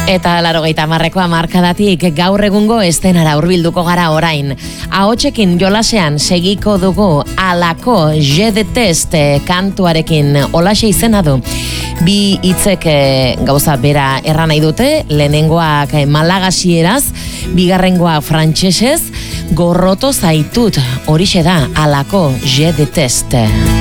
Eta 80ko hamarkadatik gaur egungo estenara hurbilduko gara orain. Ahotsekin jolasean segiko dugu Alako Je Deteste kantuarekin. Holaxe izena du. Bi hitzek gauza bera erran nahi dute, lehenengoak malagasieraz, bigarrengoa frantsesez, gorroto zaitut, horixe da Alako Je Deteste.